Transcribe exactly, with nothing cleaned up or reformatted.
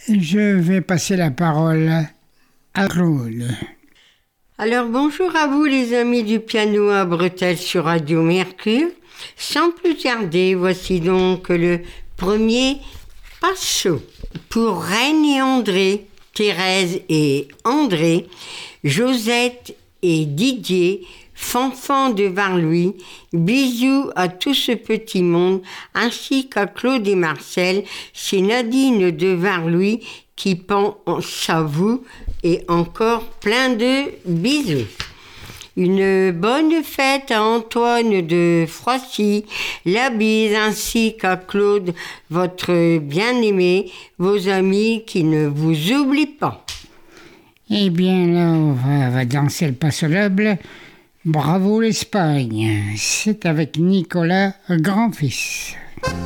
Je vais passer la parole à Claude. Alors bonjour à vous les amis du piano à bretelles sur Radio Mercure. Sans plus tarder, voici donc le premier passo pour Reine et André, Thérèse et André, Josette et Didier, Fanfan de Varlouis, bisous à tout ce petit monde, ainsi qu'à Claude et Marcel, c'est Nadine de Varlouis qui pense à vous et encore plein de bisous. Une bonne fête à Antoine de Froissy, la bise ainsi qu'à Claude, votre bien-aimé, vos amis qui ne vous oublient pas. Eh bien là, on va, on va danser le passo doble. Bravo l'Espagne, c'est avec Nicolas, grand-fils.